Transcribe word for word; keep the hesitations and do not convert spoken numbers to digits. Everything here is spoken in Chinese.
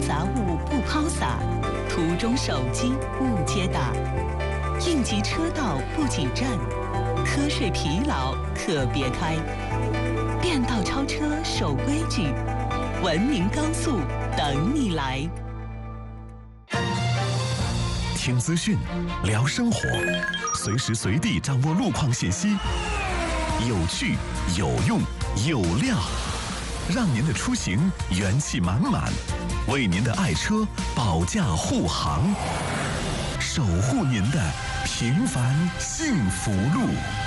杂物不抛洒，途中手机勿接打，应急车道不挤占，瞌睡疲劳可别开。变道超车守规矩，文明高速等你来。 听资讯，聊生活，随时随地掌握路况信息，有趣、有用、有料，让您的出行元气满满，为您的爱车保驾护航，守护您的平凡幸福路。